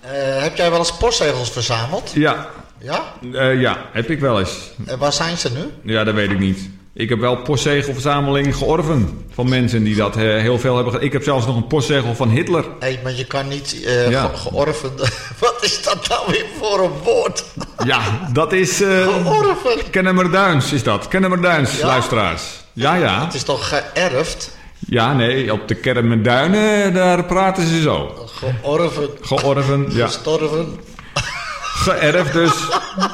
Heb jij wel eens postzegels verzameld? Ja. Ja? Ja, heb ik wel eens. En waar zijn ze nu? Ja, dat weet ik niet. Ik heb wel postzegelverzameling georven van mensen die dat heel veel hebben gedaan. Ik heb zelfs nog een postzegel van Hitler. Maar je kan niet Ja. georven. Wat is dat nou weer voor een woord? Ja, dat is... Georven. Kennemerduins is dat. Kennemerduins, Ja? luisteraars. Ja. Het is toch geërfd? Ja, nee, op de Kennemerduinen, daar praten ze zo. Georven. Georven, ja. Gestorven. Geërfd dus.